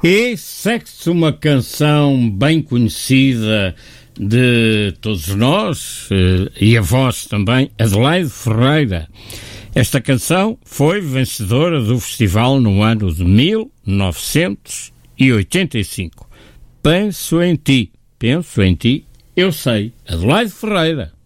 E segue-se uma canção bem conhecida de todos nós, e a voz também, Adelaide Ferreira. Esta canção foi vencedora do festival no ano de 1985. Penso em ti, eu sei, Adelaide Ferreira.